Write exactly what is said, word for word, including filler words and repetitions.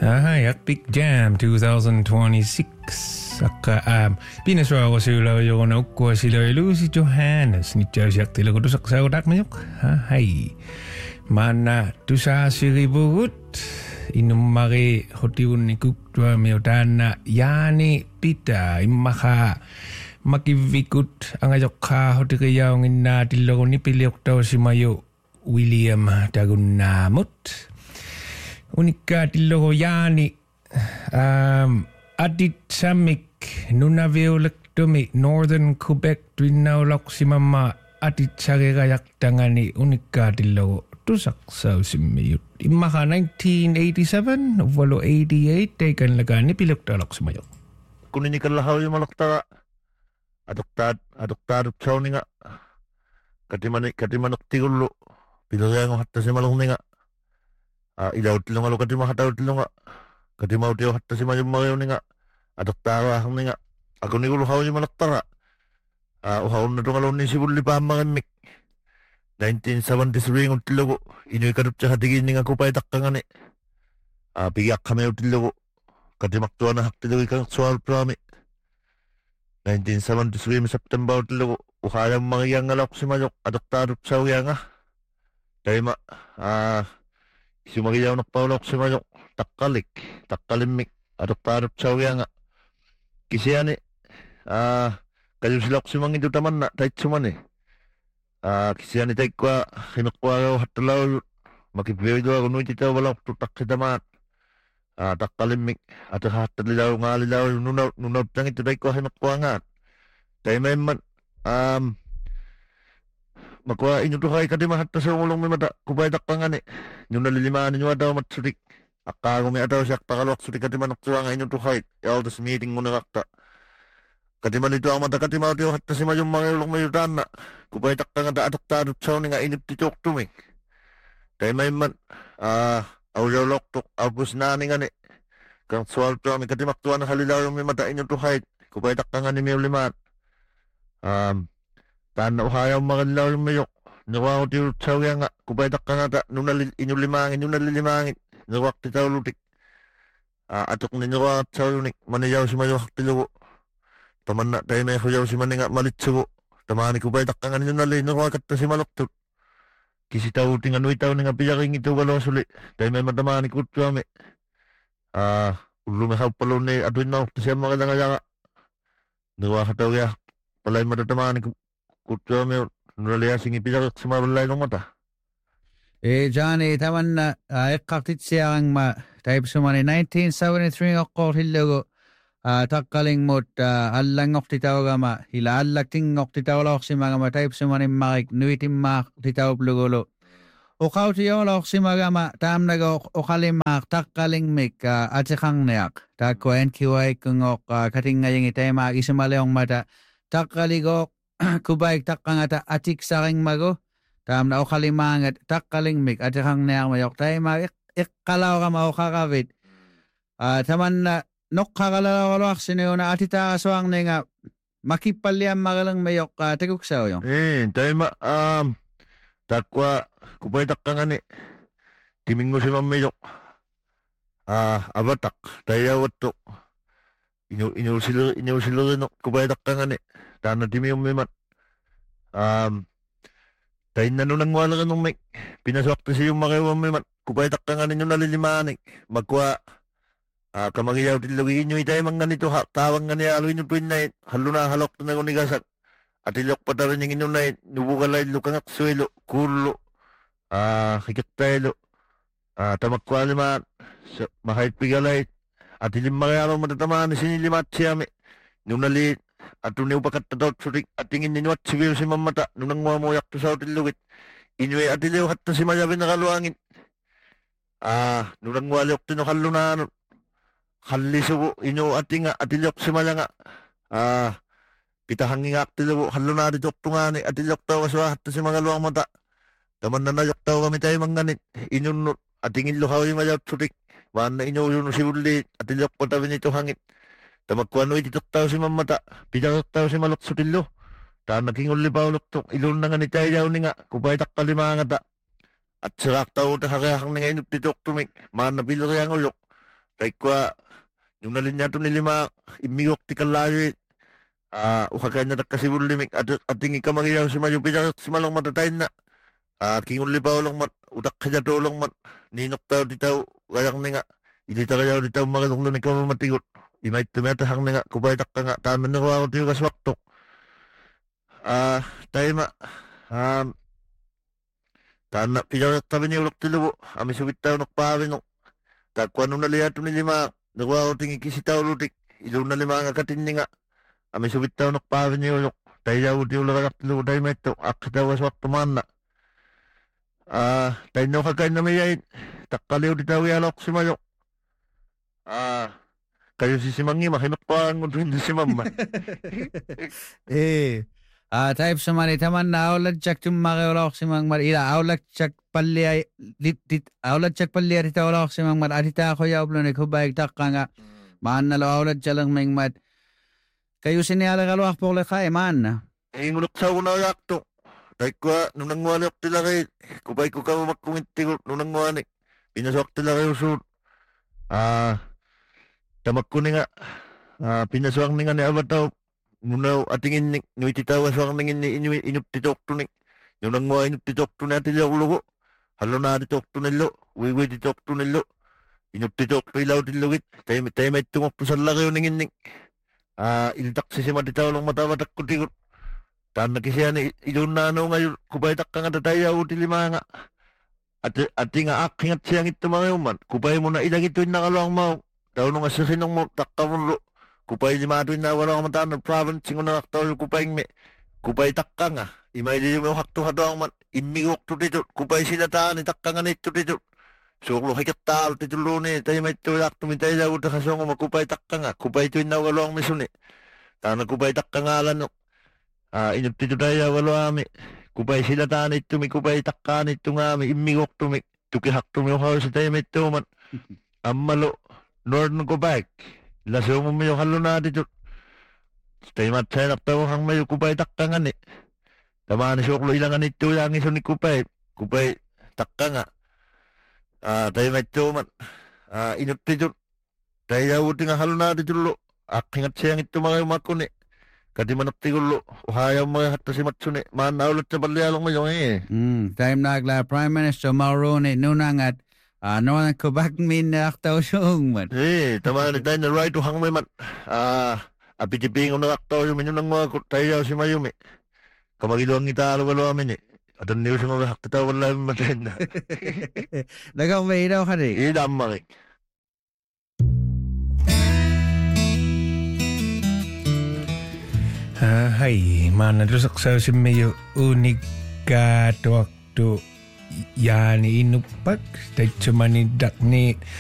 Hi, Epic Jam twenty twenty-six. Akka um, pinaswa ko sila yung naukwa sila Lucy Johannes. Nityaw siya tila ko dosak sa utak mayok. Hi. Mana tu sa siribut. Inumari hotiun ni kuktua mayotana. Yani pita imaka makivikut ang ayok ka hotikayaw ngin na tila ko ni piliok daw si Mayo William Dagunamut. Unika tilo yani um adit samik nunaviolektomi Northern Quebec twinnaulak si mama adit sagerayak tangani unika tilo tusak sa simiyut imaka nineteen eighty-seven walo eighty-eight tekan lagani pilok talak sumayo kunin ikan lahaw yung malakta adoktad adoktad chawni nga katiman katimanok tigulo pilagay ng hatta si malong nga Ah, ilaw tilo nga lo kati mahataw tilo nga. Kati mautiyo hatta si mayong magaw ni nga. Adoktara ang ni nga. Ako ni uluhaw ni malaktara. Ah, uhaw na itong alon ni sibuli pa ang mga mik. nineteen seventy-three ng tilo ko. Inoy kadup siya hatigin ni nga kupay takka nga ni. Ah, pigiyak kami yung tilo ko. Kati maktuwa na haktilo ikang suwal prami. nineteen seventy-three may September tilo ko. Uhayang mga iyang alak si mayok. Adoktara sa uya nga. Dahil ma, ah, si Mariaw nakpaulok si Mayok takalik takalimik adok parap sawiya nga kasi yan eh ah kayo sila si Mangin do taman na tahit suman eh ah kasi yan eh tayo kwa kinukwa raw hatalaw makipiyo do ako nuit ito wala tutak si tamat ah takalimik at hatalilaw nga alilaw nunaw nunaw tang ito tayo kwa kinukwa nga tayo may man um Makwa inyo to kay kadi mahatta sa ulong may mata kubaydak pa nga ni yung nalilimaan ninyo adaw matsudik akago may adaw siya pakalok sudik kadi manok tuwa nga inyo to kay elders meeting mo nakakta kadi man ito ang mata kadi mautiyo hatta si mayong mga ulong may yudan na kubaydak pa nga da adok tadot sa nga inip titok tumik kay may man ah awyaw loktok abus na ni nga ni kang suwal to may kadi maktuwa na halilaw yung may mata inyo to kay kubaydak pa nga ni may uliman um Tana uhayaw mga law mayok. Nawa ko tiyo tsawiya nga. Kubaydak ka nga ta. Nung inulimangin, nung nalilimangin. Nawak ti tao lutik. Uh, atok ninyo ka tsawiya maniyaw si mayo haktilugo. Taman na tayo may kuyaw si mani nga malitsugo. Tamani kubaydak ka nga ninyo nali. Nawakat ta si maloktot. Kisi tao ting ano itaw nga piyaking ito galaw suli. Tayo may matamani kutwami. Ah, ulumahaw palo ni aduin na. Tasiya mga langaya nga. Nawakat tao ya. Palay matatamani ko. Kutwa mo nulia singi pijak sumabalay ng mata. Eh Johnny taman na ekkaktit siyang ma type sumani nineteen seventy-three ako hilago takkaling mot allang ok titaw gama hila allak ting ok titaw lok si mga ma type sumani makik nuitim mak titaw plugolo. Ukaw tiyo lok si mga ma tam nago okalim mak takkaling mik atsikang nayak takkuan kiway kung ok kating ngayong itay mak isumalayong mata takkaligok kubaik takkang ata atik saking mago tam na o kalimangat takkaling mik at kang nayang mayok tayo mag ikkalaw ka mao kakabit uh, taman na nok kakalawalak sinayo na atita aswang na nga makipaliam magalang mayok uh, teguksaw yung eh tayo ma um takwa kubay takkang ani timing mo si mamayok ah uh, abatak tayo wato Inu inu silo inu silo no kubay takkang ani tana timi yung mimat um tayo na nung wala ka nung may pinaswak na siya yung makiwa mimat kubay takkang ani yung nalilimanik magkwa ah kamagiyaw tilugi inyo itay mga ganito ha tawang nga niya alo inyo tuwin na halo na halok na kung nigasak at ilok pa tayo yung inyo na nubukalay lukang aksuelo kulo ah hikataylo ah tamakwa limat mahait pigalay at ilim magyaro matatamaan sinilimat siya may nung nalit at nung bakat na daw surik at tingin ninyo at sigaw si mamata nung nangwamoyak to sa utilugit inyo at iliw hat na si mayabin na kaluangin ah nung nangwalyok to na kalunan halisugo inyo at inga at iliw si mayanga ah pitahangin at iliw halunari tok tungani at iliw tawa sa hat na si mga luang mata taman na nayok tawa kami tayo mangganit inyo at tingin luhaw yung mayab surik Wan na inyo yun si ulit at ilok po tabi nito hangit. Tamagkuano ititok tao si mamata. Pijakok tao si malok sutilo. Ta naging uli pa ulok tok. Ilun na nga ni tayo yaw ni nga. Kupay takpali mga nga ta. At sirak tao ta kakakang na ngayon titok tumik. Maan na pilo kaya ulok. Taikwa, yung nalinya to nilima, imigok ti kalayo, ah, ukakanya nakasibul limik, at ating ikamangyaw si Mayo Pijar, si Malong matatayin na, ah, kingun lipaw lang mat, utak kaya to lang mat, ninok tao di tao, kayang nga, hindi tayo di tao makanong na ikaw matigot, imay tumatahang nga, kupay tak ka nga, taman na kawa ko tiyo kaswaktok. Ah, tayo ma, um, Tana, pijar tabi niya ulok tilubo. Ami subit tao nakpawi no. Takwa nung naliyato ni lima. Nagwa ko tingi kisitaw lutik. Ilaw na lima nga katin nga. Ami subit tao nakpawi niya ulok. Tayo yaw di ulak tilubo tayo meto. Akitawa sa waktu mana. Ah, tayo no kakain na mayayin. Takkaliw di tao yalok si Mayo. Ah, kayo si Simangi makinot pa ang hindi si Mama. Eh. Ah, type sa mani taman na aulad chak tumake wala si mang mar ila aulad chak palli ay dit dit aulad chak palli ari ta wala si mang mar adita ko ya ublo ne ko baik takka nga man na lo aulad chalang meng mat kayo siniala kalwak po le kay man na Eh, ngulok sa una yakto. Tayo kwa, nung nangwani ako tila kayo. Kupay ko ka makumiti ko nung nangwani. Pinasok tila kayo usod. Ah, tamak ko ni nga. Ah, pinaswang ni nga ni abataw. Nunaw atingin ni nuititawa sa nangin ni inu inup titok tu ni yung nang mo inup titok tu natin yung lugo halo na titok tu nilo wiwi titok tu nilo inup titok tu ilaw tilugit tayo tayo may tungok tu sa laki yung nangin ni ah ilitak si si matitaw lang matawatak ko tikot tan nakisya ni ilun na ano ngayon kubay tak ka nga tatayaw utilima nga at ati nga aking at siyang ito mga yuman kubay mo na ilang ito yung nakaluang mo daw nung asasinong mo takka mo lo kupay di matuin na wala ka mataan ng province singo na naktaw yung kupay me kupay takka nga imay di mo hakto hato ang man imigok to dito kupay sila taan itakka nga nito dito so klo hikatal dito luni tayo may tulak tumitay na uta kasong makupay takka nga kupay tuin na wala ang misuni tana kupay takka nga alam no ah inup dito tayo wala ami kupay sila taan ito may kupay takka nito nga ami imigok to may tukihak to may ukaw sa tayo may ito man amalo nord ng kupay Laso mo mayo halo na dito. Stay mat sa naktaw hang mayo kupay takka nga ni. Tama ni suklo ilangan ito yang iso ni kupay. Kupay takka nga. Ah, tayo may tuman. Ah, inut dito. Tayo uti nga halo na dito lo. Aking at siyang ito mga umako ni. Kadi manap tigulo. Uhayaw mga hatta si Matsu ni. Manaulat sa balyalong mayo eh. Hmm, time nagla Prime Minister Mauro ni nunangat ah no ang kubak min naktaw siyong man. Eh, tama ni tayo na right to hang may man. Ah, apitiping ang nakaktaw yung minyo ng mga tayo si Mayumi. Kamagilo ang italo-walo amin eh. At ang niyo sa mga hakataw wala yung matayin na. Nagaw may ilaw ka rin. Idam marik. Ah, hai, mana rusak sa si Mayo unik ka waktu yani inupak, tayo cuma ni dak ni